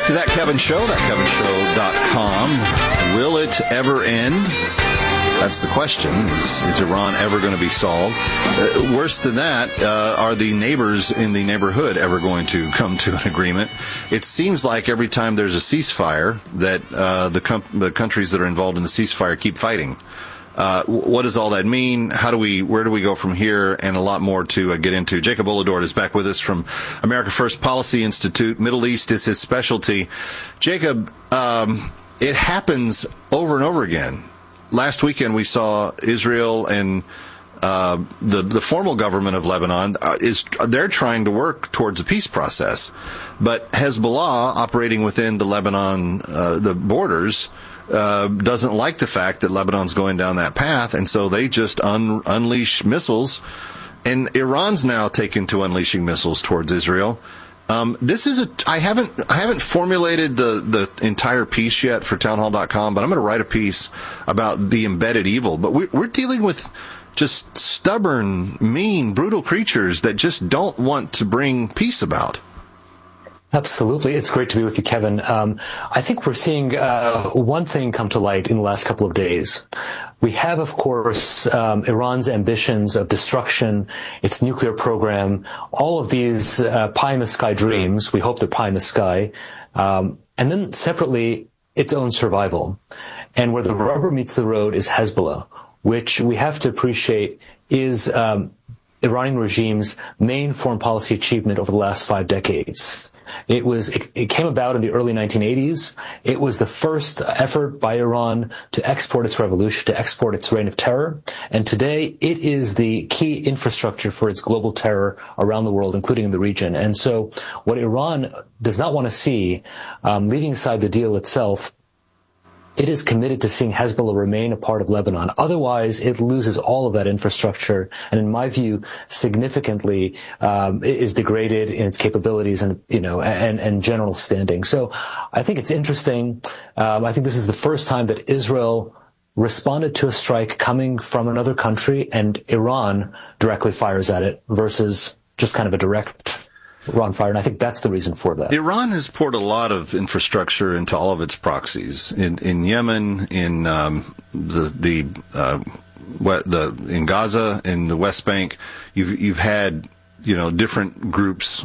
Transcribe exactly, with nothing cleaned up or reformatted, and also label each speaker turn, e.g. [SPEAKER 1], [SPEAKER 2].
[SPEAKER 1] to That Kevin Show, that kevin show dot com. Will it ever end? That's the question. Is, is Iran ever going to be solved? Uh, worse than that, uh, are the neighbors in the neighborhood ever going to come to an agreement? It seems like every time there's a ceasefire that uh, the, com- the countries that are involved in the ceasefire keep fighting. Uh, what does all that mean? How do we, where do we go from here? And a lot more to uh, get into. Jacob Oladort is back with us from America First Policy Institute. Middle East is his specialty. Jacob, um, it happens over and over again. Last weekend we saw Israel and uh, the the formal government of Lebanon uh, is they're trying to work towards a peace process, but Hezbollah, operating within the Lebanon uh, the borders, uh, doesn't like the fact that Lebanon's going down that path, and so they just un- unleash missiles, and Iran's now taken to unleashing missiles towards Israel. Um, this is a, I haven't, I haven't formulated the, the entire piece yet for townhall dot com, but I'm going to write a piece about the embedded evil. But we, we're dealing with just stubborn, mean, brutal creatures that just don't want to bring peace about.
[SPEAKER 2] Absolutely. It's great to be with you, Kevin. Um, I think we're seeing uh, one thing come to light in the last couple of days. We have, of course, um, Iran's ambitions of destruction, its nuclear program, all of these uh, pie-in-the-sky dreams. We hope they're pie-in-the-sky. Um, and then separately, its own survival. And where the rubber meets the road is Hezbollah, which we have to appreciate is um, Iranian regime's main foreign policy achievement over the last five decades. It was, it, it came about in the early nineteen eighties. It was the first effort by Iran to export its revolution, to export its reign of terror. And today it is the key infrastructure for its global terror around the world, including in the region. And so what Iran does not want to see, um, leaving aside the deal itself, it is committed to seeing Hezbollah remain a part of Lebanon. Otherwise, it loses all of that infrastructure, and in my view, significantly um, is degraded in its capabilities and you know and, and general standing. So, I think it's interesting. Um, I think this is the first time that Israel responded to a strike coming from another country, and Iran directly fires at it versus just kind of a direct Iran fire, and I think that's the reason for that.
[SPEAKER 1] Iran has poured a lot of infrastructure into all of its proxies in in Yemen, in um, the the uh, what the in Gaza, in the West Bank. You've you've had you know different groups